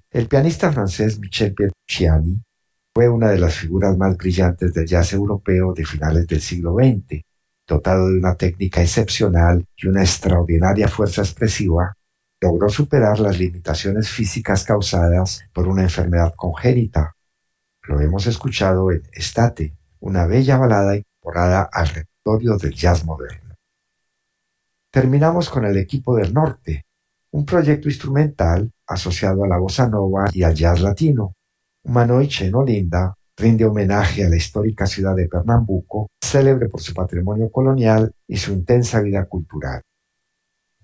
El pianista francés Michel Petrucciani fue una de las figuras más brillantes del jazz europeo de finales del siglo XX. Dotado de una técnica excepcional y una extraordinaria fuerza expresiva, logró superar las limitaciones físicas causadas por una enfermedad congénita. Lo hemos escuchado en Estate, una bella balada incorporada al repertorio del jazz moderno. Terminamos con el Equipo del Norte, un proyecto instrumental asociado a la bossa nova y al jazz latino. Manoj Chenolinda rinde homenaje a la histórica ciudad de Pernambuco, célebre por su patrimonio colonial y su intensa vida cultural.